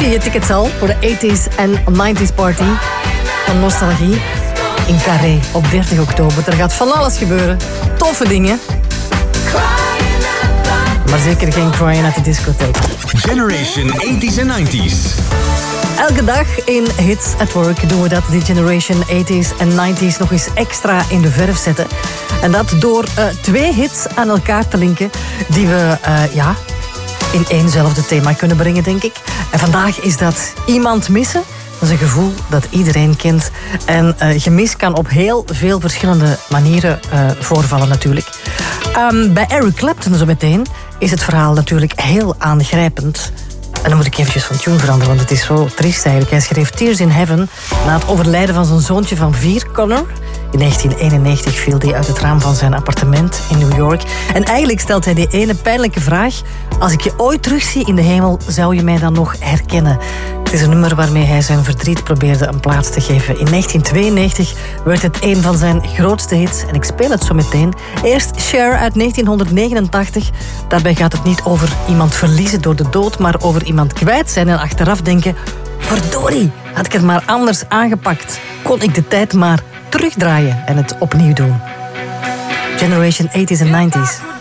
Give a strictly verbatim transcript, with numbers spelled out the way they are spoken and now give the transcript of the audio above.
je je tickets al voor de eighties en nineties party van Nostalgie in Carré op dertig oktober. Er gaat van alles gebeuren. Toffe dingen. Maar zeker geen crying at the discotheek. Generation eighties en nineties. Elke dag in Hits at Work doen we dat, die Generation eighties en nineties, nog eens extra in de verf zetten. En dat door uh, twee hits aan elkaar te linken die we uh, ja, in éénzelfde thema kunnen brengen, denk ik. En vandaag is dat Iemand missen. Dat is een gevoel dat iedereen kent. En uh, gemis kan op heel veel verschillende manieren uh, voorvallen natuurlijk. Um, bij Eric Clapton zo meteen is het verhaal natuurlijk heel aangrijpend. En dan moet ik eventjes van tune veranderen, want het is zo triest eigenlijk. Hij schreef Tears in Heaven na het overlijden van zijn zoontje van vier, Connor. In negentien eenennegentig viel hij uit het raam van zijn appartement in New York. En eigenlijk stelt hij die ene pijnlijke vraag: als ik je ooit terugzie in de hemel, zou je mij dan nog herkennen? Het is een nummer waarmee hij zijn verdriet probeerde een plaats te geven. In negentien tweeënnegentig werd het een van zijn grootste hits. En ik speel het zo meteen. Eerst Cher uit negentien negenentachtig. Daarbij gaat het niet over iemand verliezen door de dood, maar over iemand kwijt zijn en achteraf denken: verdorie, had ik het maar anders aangepakt. Kon ik de tijd maar terugdraaien en het opnieuw doen. Generation eighties en nineties.